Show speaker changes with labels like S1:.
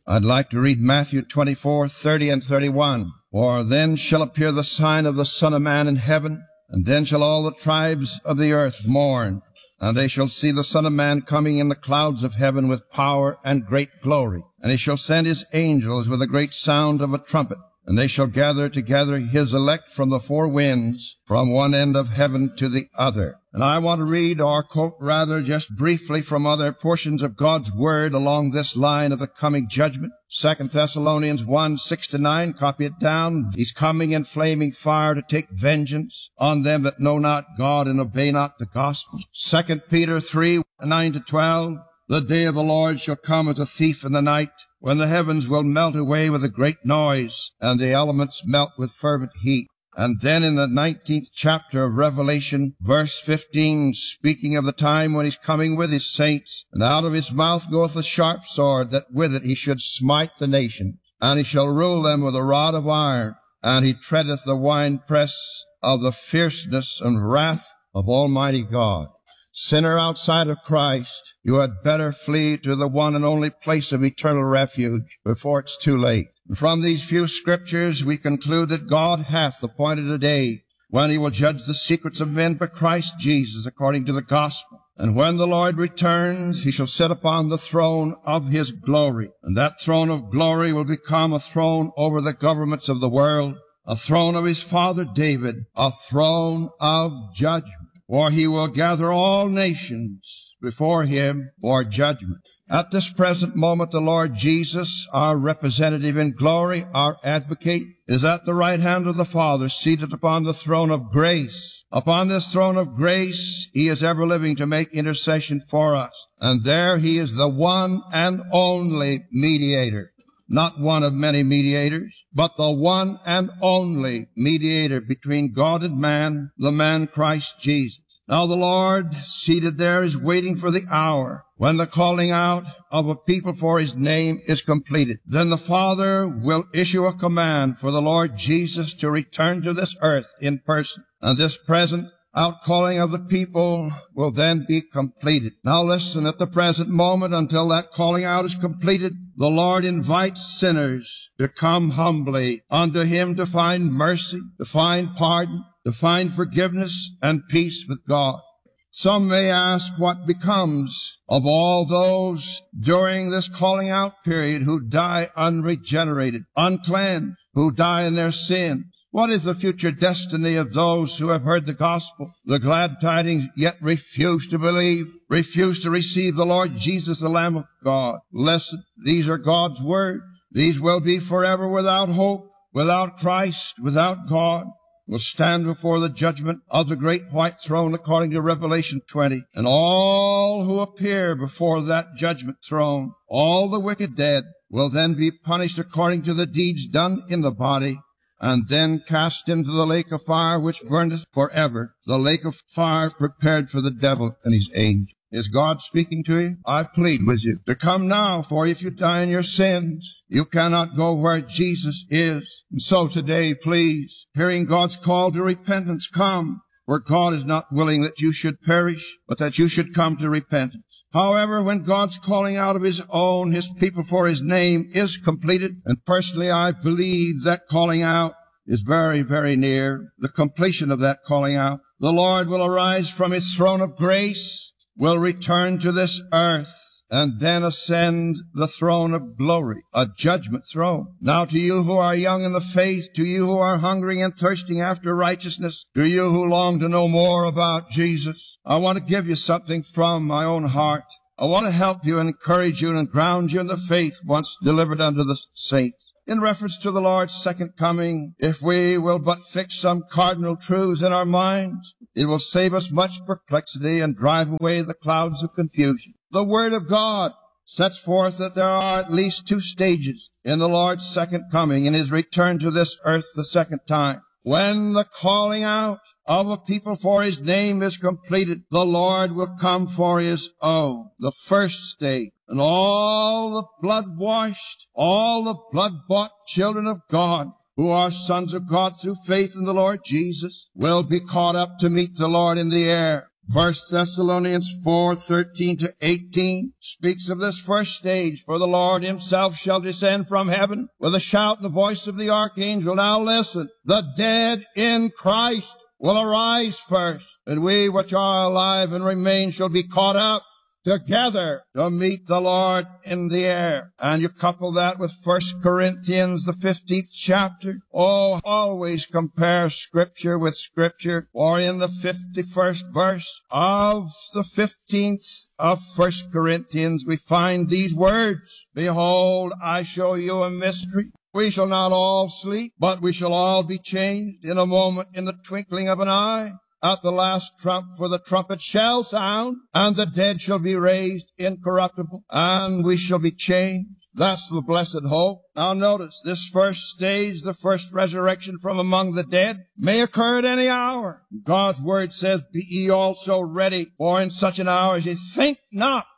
S1: I'd like to read Matthew 24:30 and 31. For then shall appear the sign of the Son of Man in heaven, and then shall all the tribes of the earth mourn, and they shall see the Son of Man coming in the clouds of heaven with power and great glory. And he shall send his angels with a great sound of a trumpet, and they shall gather together his elect from the four winds, from one end of heaven to the other. And I want to read, or quote rather, just briefly from other portions of God's Word along this line of the coming judgment. 2 Thessalonians 1:6-9, copy it down. He's coming in flaming fire to take vengeance on them that know not God and obey not the gospel. 2 Peter 3:9-12, the day of the Lord shall come as a thief in the night, when the heavens will melt away with a great noise, and the elements melt with fervent heat. And then in the 19th chapter of Revelation, verse 15, speaking of the time when he's coming with his saints, and out of his mouth goeth a sharp sword, that with it he should smite the nations, and he shall rule them with a rod of iron, and he treadeth the winepress of the fierceness and wrath of Almighty God. Sinner outside of Christ, you had better flee to the one and only place of eternal refuge before it's too late. From these few scriptures, we conclude that God hath appointed a day when he will judge the secrets of men by Christ Jesus according to the gospel. And when the Lord returns, he shall sit upon the throne of his glory. And that throne of glory will become a throne over the governments of the world, a throne of his father David, a throne of judgment. For he will gather all nations before him for judgment. At this present moment, the Lord Jesus, our representative in glory, our advocate, is at the right hand of the Father, seated upon the throne of grace. Upon this throne of grace, he is ever living to make intercession for us. And there he is the one and only mediator. Not one of many mediators, but the one and only mediator between God and man, the man Christ Jesus. Now the Lord, seated there, is waiting for the hour when the calling out of a people for his name is completed. Then the Father will issue a command for the Lord Jesus to return to this earth in person. And this present outcalling of the people will then be completed. Now listen, at the present moment, until that calling out is completed, the Lord invites sinners to come humbly unto him to find mercy, to find pardon, to find forgiveness and peace with God. Some may ask what becomes of all those during this calling out period who die unregenerated, uncleansed, who die in their sins. What is the future destiny of those who have heard the gospel, the glad tidings, yet refuse to believe, refuse to receive the Lord Jesus, the Lamb of God? Listen, these are God's words. These will be forever without hope, without Christ, without God. Will stand before the judgment of the great white throne according to Revelation 20. And all who appear before that judgment throne, all the wicked dead, will then be punished according to the deeds done in the body, and then cast into the lake of fire which burneth forever, the lake of fire prepared for the devil and his angels. Is God speaking to you? I plead with you to come now, for if you die in your sins, you cannot go where Jesus is. And so today, please, hearing God's call to repentance, come, for God is not willing that you should perish, but that you should come to repentance. However, when God's calling out of his own, his people for his name is completed, and personally I believe that calling out is very, very near, the completion of that calling out, the Lord will arise from his throne of grace, will return to this earth, and then ascend the throne of glory, a judgment throne. Now to you who are young in the faith, to you who are hungering and thirsting after righteousness, to you who long to know more about Jesus, I want to give you something from my own heart. I want to help you and encourage you and ground you in the faith once delivered unto the saints. In reference to the Lord's second coming, if we will but fix some cardinal truths in our minds, it will save us much perplexity and drive away the clouds of confusion. The Word of God sets forth that there are at least two stages in the Lord's second coming, in his return to this earth the second time. When the calling out of a people for his name is completed, the Lord will come for his own. The first stage. And all the blood-washed, all the blood-bought children of God, who are sons of God through faith in the Lord Jesus, will be caught up to meet the Lord in the air. 1 Thessalonians 4:13-18 speaks of this first stage. For the Lord himself shall descend from heaven with a shout and the voice of the archangel. Now listen, the dead in Christ will arise first, and we which are alive and remain shall be caught up together to meet the Lord in the air. And you couple that with 1 Corinthians, the 15th chapter. Oh, always compare Scripture with Scripture. For in the 51st verse of the 15th of 1 Corinthians, we find these words, Behold, I show you a mystery. We shall not all sleep, but we shall all be changed in a moment, in the twinkling of an eye, at the last trump, for the trumpet shall sound, and the dead shall be raised incorruptible, and we shall be changed. That's the blessed hope. Now notice, this first stage, the first resurrection from among the dead, may occur at any hour. God's word says, Be ye also ready, for in such an hour as ye think not,